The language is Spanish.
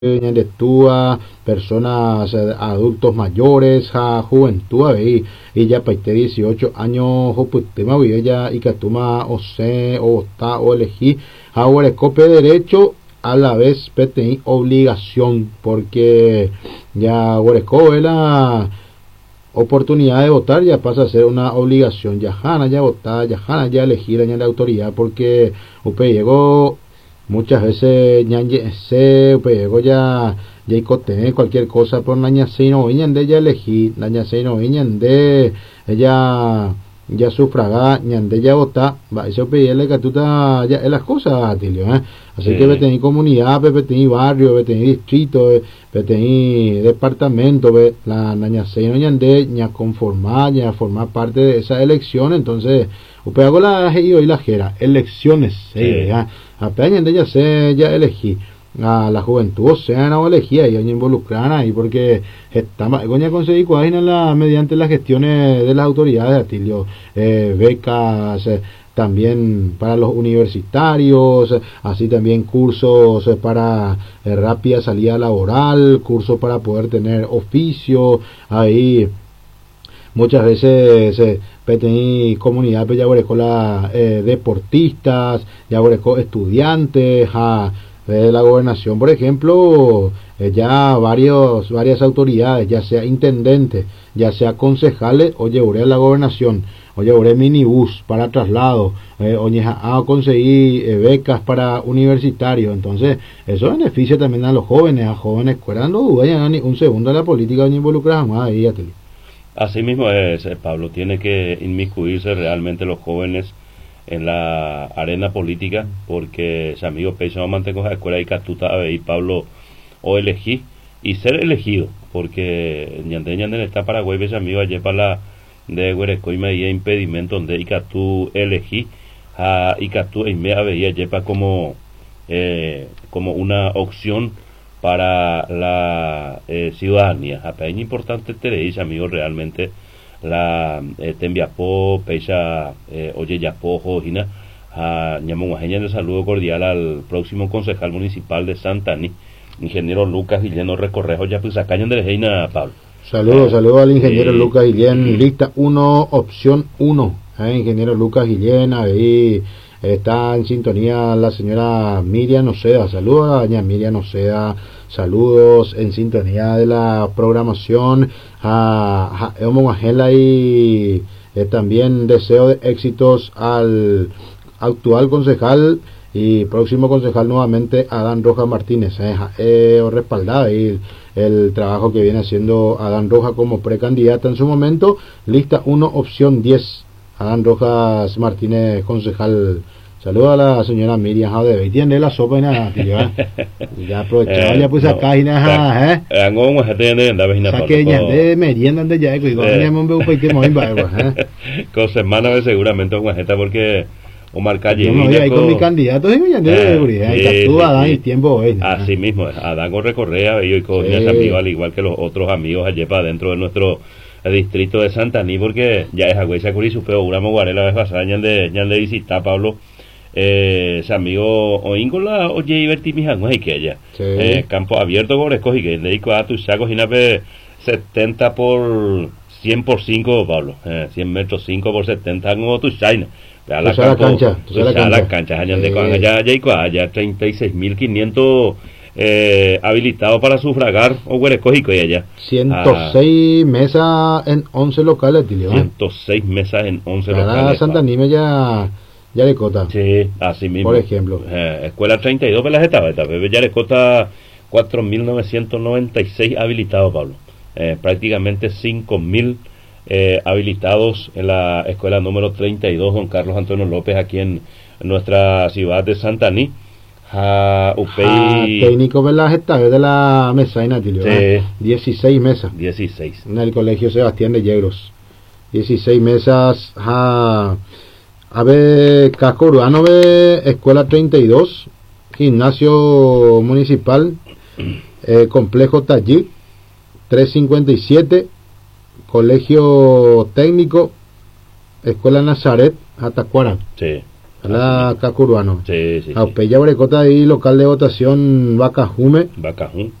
de tua, personas, adultos mayores, juventud, y ya paite 18 años, tema, ella, y que toma, o se, o está, o elegí, ahora cope derecho, a la vez PTI obligación, porque ya Guaresco es la oportunidad de votar, ya pasa a ser una obligación, ya Jana ya votar, ya Jana ya elegir ya la autoridad, porque UPE llegó muchas veces se llegó ya tener cualquier cosa por naña no de ya elegir naña no de ella ya sufraga ñande ya vota va eso pedirle que tú ya es las cosas Tilio, así que vete comunidad vete barrio vete distrito vete departamento la naña no ñande ña conformar ya formar parte de esa elección. Entonces usted hago la y la jera elecciones apenas ya elegí a la juventud, o sea, no elegía y involucrar ahí porque estamos coña conseguir mediante las gestiones de las autoridades, Atilio, becas, también para los universitarios, así también cursos para rápida salida laboral, cursos para poder tener oficio, ahí muchas veces PTI comunidad ya deportistas, ya estudiantes, de la gobernación, por ejemplo, ya varias autoridades, ya sea intendentes, ya sea concejales, o llevaré a la gobernación, o llevaré minibús para traslado, a conseguir becas para universitarios. Entonces eso beneficia también a los jóvenes, no duda ni un segundo de la política involucrada más ahí. Así mismo es, Pablo, tiene que inmiscuirse realmente los jóvenes en la arena política, porque ese amigo Peiso mantengo la escuela y catuta a ver Pablo o elegí y ser elegido, porque ñande está Paraguay ese amigo ayer para la de Huereco y me dio impedimento donde y catu elegí a y catu y me veía yepa como una opción para la ciudadanía. Apenas importante tenéis amigos realmente la tembiapo peisa oye yapo hina a ñamuajeña de saludo cordial al próximo concejal municipal de Santani, ingeniero Lucas Guillén Recorrejo ya pues acá de Reina Pablo. Saludos al ingeniero Lucas Guillén, lista 1, opción 1, ingeniero Lucas Guillén, ahí está en sintonía la señora Miriam Oceda. Saludos a doña Miriam Oceda, saludos en sintonía de la programación a Eomo Angela y también deseo de éxitos al actual concejal y próximo concejal nuevamente Adán Rojas Martínez. Respaldada y el trabajo que viene haciendo Adán Rojas como precandidata en su momento. Lista 1, opción 10. Adán Rojas Martínez, concejal. Saludos a la señora Miriam Jaude. Tiene la sopa y nada, tío. Ya aprovechaba, ya puse acá y nada, saque ya de merienda de ya, y con semana seguramente un guajeta porque Omar Calle. No, ahí con mi candidato, y tiempo hoy. Así mismo, Adán Recorrea, y con amigos, al igual que los otros amigos allá para dentro de nuestro distrito de Santaní, porque ya es agüesa curisu pero una moguarela vez pasada ya le visita Pablo ese amigo oíngola oye divertí mis aguas y que allá campo abierto por escogi que le digo a tus sacos y nape 70 por 100 por 5 Pablo 100 metros 5 por 70 como tu china la cancha allá allá 36.500 habilitado para sufragar o huerecógico y allá 106 mesas en 11 locales, tío, 106 mesas en 11 locales. Santa Nime ya le cota. Sí, así mismo. Por ejemplo. Escuela 32 pelas esta ya le cota 4.996 habilitados, Pablo. Prácticamente 5.000 habilitados en la escuela número 32 Don Carlos Antonio López aquí en nuestra ciudad de Santaní. Técnico de la mesa Inatilio, 16 mesas 16 en el colegio Sebastián de Yegros, 16 mesas a ver casco urbano de escuela 32 gimnasio municipal complejo Tallí 357 colegio técnico escuela Nazaret Atacuara la Cacuruano. Sí, sí. A Upeya Brecota ahí, local de votación Vacajume. Bacajún.